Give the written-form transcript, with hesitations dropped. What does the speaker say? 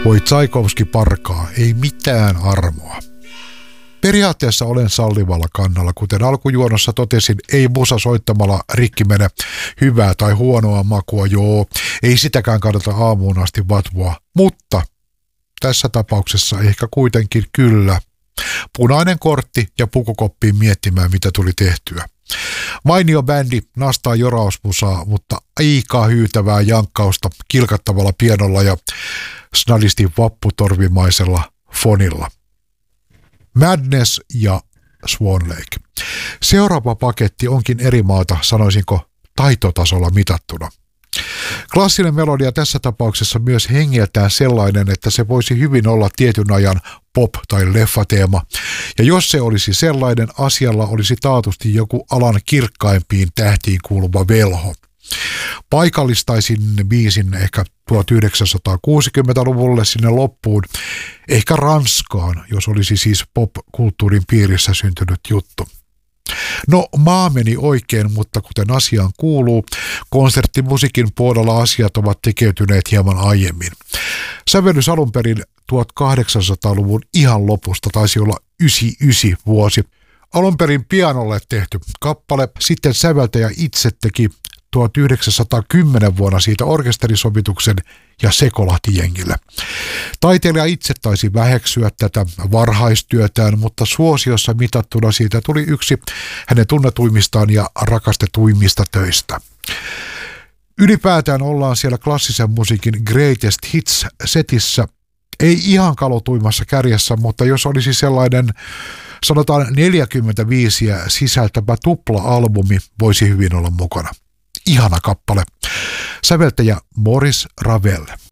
Voi Tsaikovski parkaa, ei mitään armoa. Periaatteessa olen sallivalla kannalla, kuten alkujuonossa totesin, ei musa soittamalla rikki mene hyvää tai huonoa makua, joo, ei sitäkään kannata aamuun asti vatvoa, mutta tässä tapauksessa ehkä kuitenkin kyllä. Punainen kortti ja pukukoppiin miettimään, mitä tuli tehtyä. Mainio bändi nastaa jorausmusaa, mutta aika hyytävää jankkausta kilkattavalla pianolla ja snadisti vapputorvimaisella fonilla. Madness ja Swan Lake. Seuraava paketti onkin eri maata, sanoisinko taitotasolla mitattuna. Klassinen melodia tässä tapauksessa myös hengeltään sellainen, että se voisi hyvin olla tietyn ajan pop- tai leffateema. Ja jos se olisi sellainen, asialla olisi taatusti joku alan kirkkaimpiin tähtiin kuuluva velho. Paikallistaisin biisin ehkä 1960-luvulle sinne loppuun, ehkä Ranskaan, jos olisi siis pop-kulttuurin piirissä syntynyt juttu. No, maa meni oikein, mutta kuten asiaan kuuluu, konserttimusiikin puolella asiat ovat tekeytyneet hieman aiemmin. Sävellys alun perin 1800-luvun ihan lopusta, taisi olla 99 vuosi. Alun perin pianolle tehty kappale, sitten säveltäjä itse teki 1910 vuonna siitä orkesterisovituksen ja sekolahti jengille. Taiteilija itse taisi väheksyä tätä varhaistyötään, mutta suosiossa mitattuna siitä tuli yksi hänen tunnetuimmistaan ja rakastetuimmista töistä. Ylipäätään ollaan siellä klassisen musiikin Greatest Hits-setissä, ei ihan kalotuimmassa kärjessä, mutta jos olisi sellainen sanotaan 45 sisältävä tupla-albumi, voisi hyvin olla mukana. Ihana kappale. Säveltäjä Maurice Ravel.